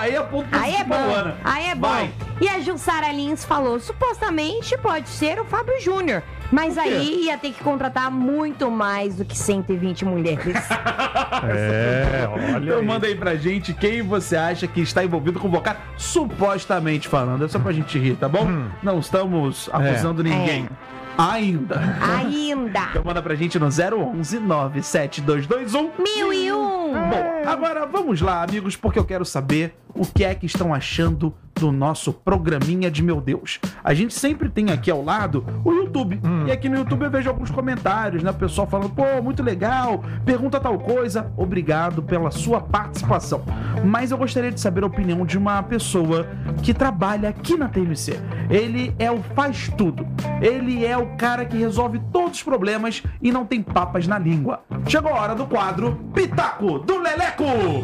Aí é ponto Aí é positivo pra bom. Luana. Aí é bom. Vai. E a Jussara Lins falou, supostamente pode ser o Fábio Júnior. Mas Por quê? aí ia ter que contratar muito mais do que 120 mulheres. Olha Então aí. manda aí pra gente quem você acha que está envolvido com o Bocato, supostamente falando. É só pra gente rir, tá bom? Não estamos acusando ninguém. Ainda. Ainda. Então manda pra gente no 011 97221 1001. Bom, agora vamos lá, amigos, porque eu quero saber o que é que estão achando do nosso programinha de Meu Deus. A gente sempre tem aqui ao lado o YouTube. E aqui no YouTube eu vejo alguns comentários, né? O pessoal falando, pô, muito legal, pergunta tal coisa. Obrigado pela sua participação. Mas eu gostaria de saber a opinião de uma pessoa que trabalha aqui na TMC. Ele é o faz tudo. Ele é o cara que resolve todos os problemas e não tem papas na língua. Chegou a hora do quadro Pitaco do Leleco.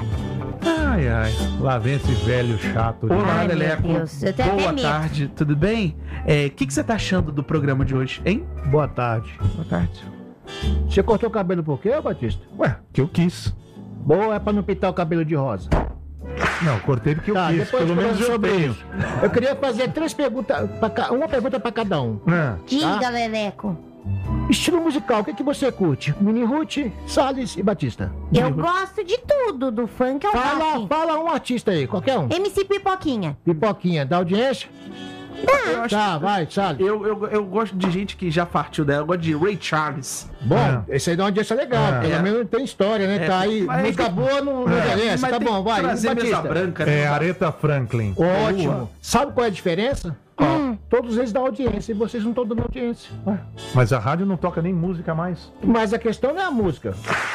Ai, lá vem esse velho chato. Olá, Ai, meu Leleco. Deus, eu tenho até Boa medo. tarde, tudo bem? O que você tá achando do programa de hoje, hein? Boa tarde. Boa tarde. Você cortou o cabelo por quê, Batista? Ué, que eu quis. Boa, é pra não pintar o cabelo de rosa. Não, cortei porque eu Tá, quis. depois Pelo menos eu sobre tenho. isso. Eu queria fazer 3 perguntas, uma pergunta pra cada um. Diga, Leleco. Estilo musical, o que você curte? Mini Ruth, Salles e Batista. Eu gosto de tudo, do funk ao rock. Fala um artista aí, qualquer um. MC Pipoquinha. Pipoquinha, da audiência? Eu acho Tá, vai, Salles. eu gosto de gente que já partiu dela. Eu gosto de Ray Charles. Bom, esse aí dá uma audiência legal, pelo menos tem história, né? Tá aí, mas- música boa não interessa, Mas tá tem bom, que vai. trazer mesa Batista. branca, né? É Aretha Franklin. Ótimo. Sabe qual é a diferença? Todos eles dão audiência e vocês não estão dando audiência. Mas a rádio não toca nem música mais. Mas a questão não é a música.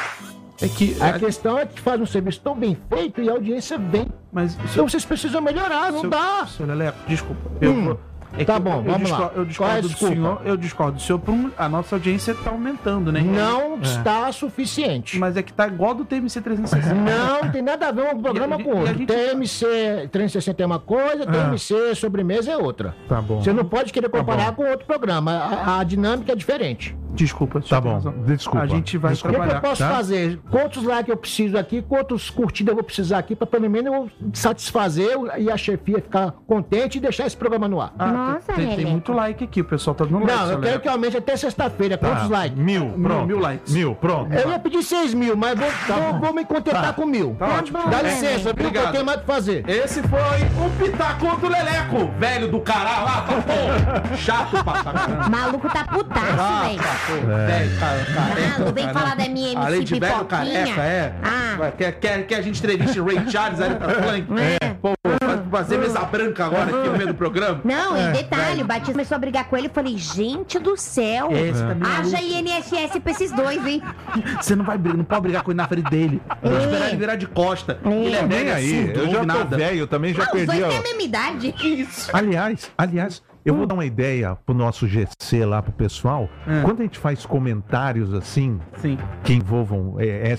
É que... A questão é que faz um serviço tão bem feito e a audiência vem. Mas... Então vocês precisam melhorar, não dá. Seu Leleco, desculpa. Eu vou... Tá bom, vamos lá. Eu Qual é a discordo do desculpa? senhor. Eu discordo do senhor. A nossa audiência tá aumentando, né? Não está suficiente. Mas é que tá igual do TMC 360. Não tem nada a ver um programa E a com outro. gente- TMC 360 é uma coisa, TMC sobremesa é outra. Tá bom. Você não pode querer comparar com outro programa. A dinâmica é diferente. Desculpa, senhor Tá tem bom, razão. desculpa. A gente vai O que, que eu trabalhar. posso tá? fazer? Quantos likes eu preciso aqui? Quantos curtidas eu vou precisar aqui? Pra pelo menos eu satisfazer e a chefia ficar contente e deixar esse programa no ar. Nossa, tem Leleco. muito like aqui. O pessoal tá dando like. Não, seu eu quero Leleco. que aumente até sexta-feira. Tá. Quantos likes? 1000, pronto. 1000 likes. 1000, pronto. Eu ia pedir 6 mil, mas vou me contentar com 1000. Tá ótimo. Dá licença, viu? Que eu Obrigado. tenho mais o que fazer. Esse foi o Pitaco do Leleco, velho do caralho lá, tá bom? Chato pra caramba. Maluco tá putaço, velho. Velho, careca. Não vem falar da minha MC Além de velho Pipoquinha. careca, é. Ah. Quer a gente entreviste Ray Charles, Aretha Franklin? Pô, vai fazer mesa branca agora aqui no meio do programa? Não, e detalhe, o Batista começou a brigar com ele. Eu falei, gente do céu. Esse tá meio Haja INSS pra esses dois, hein? Você não pode brigar com ele na frente dele. Tem que esperar ele virar de costa. Ele é Nem velho, é aí, surdo, eu não já ouve tô nada. velho, eu também já Os perdi. dois Ó. têm a mesma idade. Isso. Aliás, eu vou dar uma ideia pro nosso GC lá pro pessoal. Quando a gente faz comentários assim, Sim. que envolvam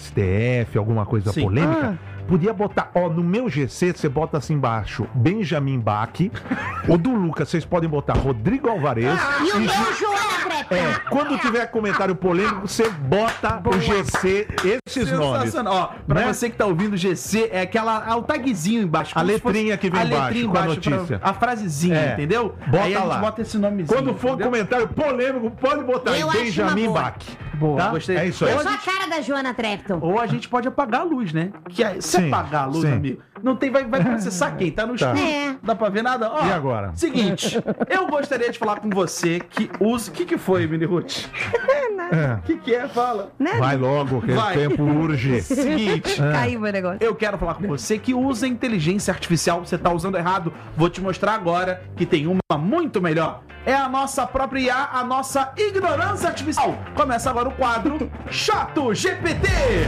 STF, alguma coisa Sim. polêmica, podia botar, no meu GC você bota assim embaixo, Benjamin Bach, o do Lucas vocês podem botar Rodrigo Alvarez. E o meu Joana Treta. Quando tiver comentário polêmico, você bota o GC, esses nomes. Sensacional. Ó, pra Né? você que tá ouvindo o GC, é o tagzinho embaixo. A como se fosse letrinha que vem a embaixo, letrinha com a embaixo pra- notícia. a frasezinha, É. entendeu? Bota Aí a gente lá. bota esse nomezinho. Quando for entendeu? comentário polêmico, pode botar Eu aí, acho Benjamin uma boa. Bach. Boa, Tá? gostei. É isso aí. Eu sou a cara da Joana Trepton. Ou a gente pode apagar a luz, né? Se Sim, apagar a luz, sim. amigo, não tem, vai processar quem? Tá no escuro. É. Dá pra ver nada? Ó, E agora? Seguinte, eu gostaria de falar com você que usa... O que foi, Mini Ruth? O que é? Fala. Vai logo, que Vai. o tempo urge. Seguinte, Caiu meu negócio. eu quero falar com você que usa inteligência artificial. Você tá usando errado. Vou te mostrar agora que tem uma muito melhor. É a nossa própria IA, a nossa ignorância artificial. Começa agora o quadro Chato GPT.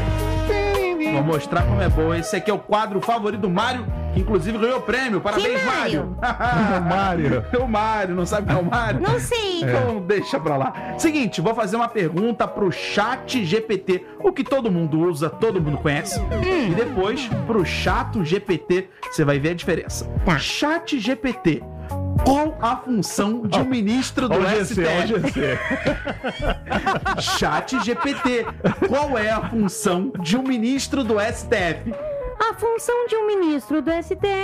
Vou mostrar como é bom. Esse aqui é o quadro favorito do Mário, que inclusive ganhou prêmio. Parabéns, Que Mário? Mário. O Mário, não sabe quem é o Mário? Não sei. Então deixa pra lá. Seguinte, vou fazer uma pergunta pro Chat GPT, o que todo mundo usa, todo mundo conhece. E depois, pro Chato GPT, você vai ver a diferença. Tá. Chat GPT, qual a função de um ministro do Ó o GC, ó o STF? GC. Chat GPT, qual é a função de um ministro do STF? A função de um ministro do STF